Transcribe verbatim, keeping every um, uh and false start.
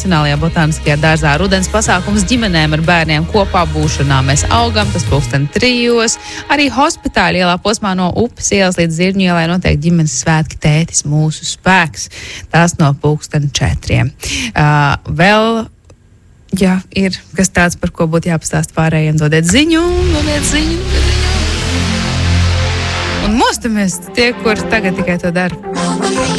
Nacionālajā botāniskajā dārzā. Rudens pasākums ģimenēm ar bērniem kopā būšanā. Mēs augam, tas pulksten trijos. Arī Hospitāļa ielā posmā no Upes ielas līdz Zirņu ielai notiek ģimenes svētki Tētis mūsu spēks. Tās no pulksten četriem. Uh, vēl, jā, ir kas tāds, par ko būtu jāpastāst pārējiem. Dodiet ziņu, dodiet ziņu, dodiet ziņu. Un mostamies tie, kur tagad tikai to dara.